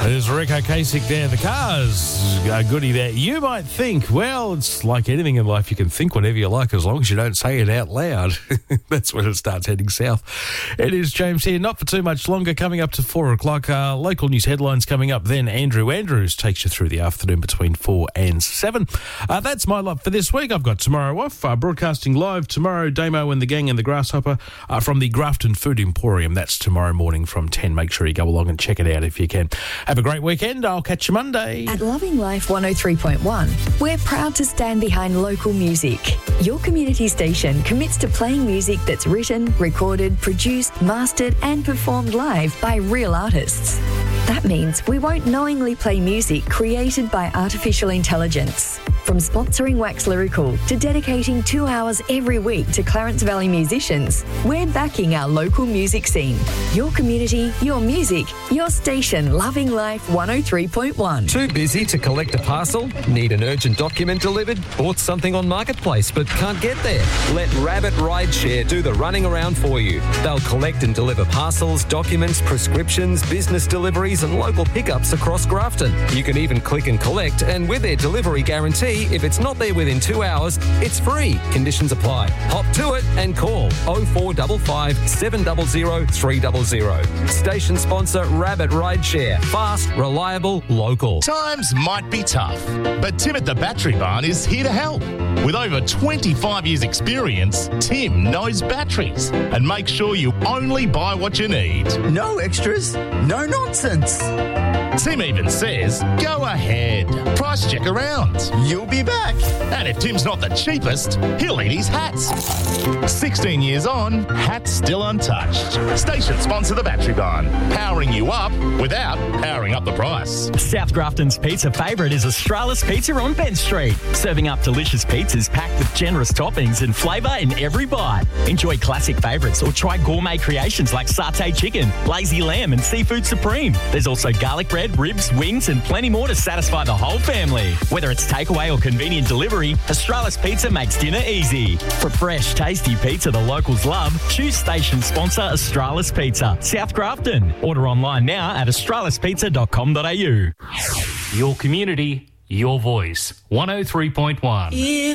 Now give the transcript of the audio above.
There's Rico Kasich there. The Cars, a goodie there. You might think, well, it's like anything in life. You can think whatever you like as long as you don't say it out loud. That's when it starts heading south. It is James here. Not for too much longer. Coming up to 4 o'clock. Local news headlines coming up. Then Andrew Andrews takes you through the afternoon between 4 and 7. That's my lot for this week. I've got tomorrow off. Broadcasting live tomorrow. Damo and the gang and the Grasshopper from the Grafton Food Emporium. That's tomorrow morning from 10. Make sure you go along and check it out if you can. Have a great weekend. I'll catch you Monday. At Loving Life 103.1, we're proud to stand behind local music. Your community station commits to playing music that's written, recorded, produced, mastered and performed live by real artists. That means we won't knowingly play music created by artificial intelligence. From sponsoring Wax Lyrical to dedicating 2 hours every week to Clarence Valley musicians, we're backing our local music scene. Your community, your music, your station, Loving Life 103.1. Too busy to collect a parcel? Need an urgent document delivered? Bought something on Marketplace but can't get there? Let Rabbit Rideshare do the running around for you. They'll collect and deliver parcels, documents, prescriptions, business deliveries and local pickups across Grafton. You can even click and collect, and with their delivery guarantee, if it's not there within 2 hours, it's free. Conditions apply. Hop to it and call 0455 700 300. Station sponsor Rabbit Rideshare. Fast, reliable, local. Times might be tough, but Tim at the Battery Barn is here to help. With over 25 years experience, Tim knows batteries and makes sure you only buy what you need. No extras, no nonsense. Tim even says, go ahead, price check around. You'll be back. And if Tim's not the cheapest, he'll eat his hats. 16 years on, hats still untouched. Station sponsor the Battery Barn, powering you up without powering up the price. South Grafton's pizza favourite is Australis Pizza on Penn Street, serving up delicious pizzas packed with generous toppings and flavour in every bite. Enjoy classic favourites or try gourmet creations like satay chicken, lazy lamb and seafood supreme. There's also garlic bread, ribs, wings and plenty more to satisfy the whole family. Whether it's takeaway or convenient delivery, Australis Pizza makes dinner easy. For fresh, tasty pizza the locals love, choose station sponsor Australis Pizza, South Grafton. Order online now at australispizza.com.au. Your community, your voice. 103.1.